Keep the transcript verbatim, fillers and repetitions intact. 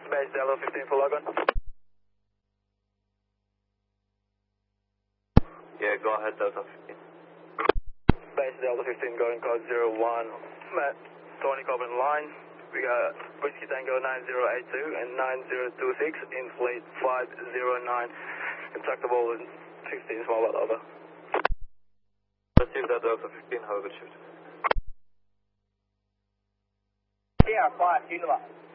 Base Delta fifteen for log on. Yeah, go ahead, Delta fifteen. Base Delta fifteen going code zero one. Matt, Tony Coburn line. We got Whiskey Tango nine zero eight two and nine zero two six in fleet five zero nine. Contactable in fifteen small lot over. Receive that Delta fifteen, have a good shift. Yeah, five, Unila.